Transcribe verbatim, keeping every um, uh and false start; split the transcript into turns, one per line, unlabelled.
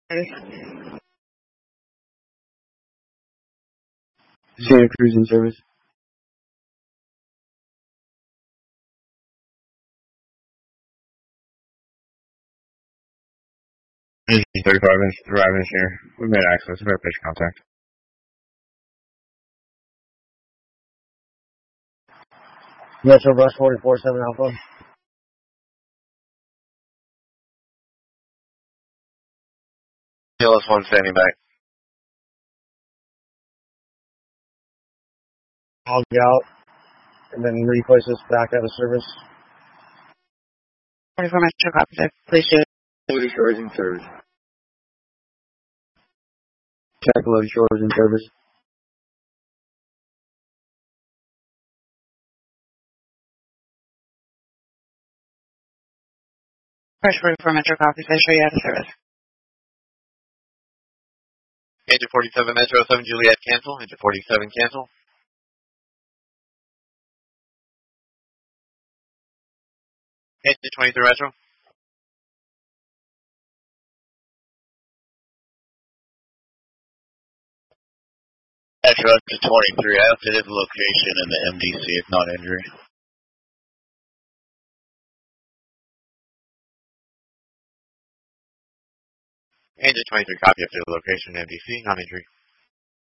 Santa Cruz in service. thirty-five inch drive engineer. We made access. We have pitch contact. Metro Bus forty-four seven Alpha. T L S one standing back. I'll get out and then replace this back out of service.
forty-four Metro copy that. Please do.
Loaded Shores in service. Check Loaded Shores in service.
Fresh forty-four Metro copy. Say show you out of service.
Engine forty-seven Metro seven Juliet cancel. Engine forty-seven cancel. Engine twenty-three Metro. Metro up to twenty-three. I updated the location in the M D C if not injury. Engine twenty-three copy updated location in M D C, non injury.